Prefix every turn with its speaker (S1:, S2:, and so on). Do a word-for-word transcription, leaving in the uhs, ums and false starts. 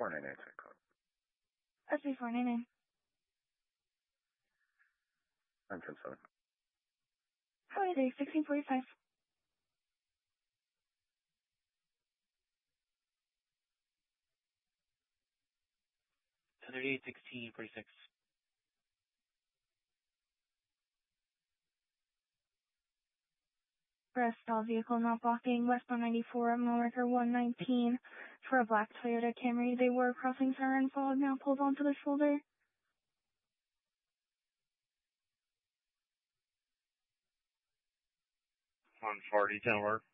S1: four nine nine check code.
S2: S B four nine nine.
S1: nine ten seven.
S2: Highway three, sixteen forty-five.
S3: thirty-eight sixteen forty-six.
S2: Press stall vehicle not blocking westbound ninety-four, mile record one nineteen for a black Toyota Camry. They were crossing siren fog, now pulled onto the shoulder.
S3: one forty, ten work.